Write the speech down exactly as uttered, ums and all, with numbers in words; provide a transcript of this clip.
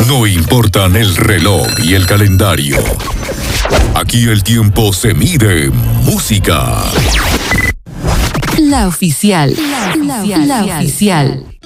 No importan el reloj y el calendario. Aquí el tiempo se mide en música. La oficial. La oficial. La oficial.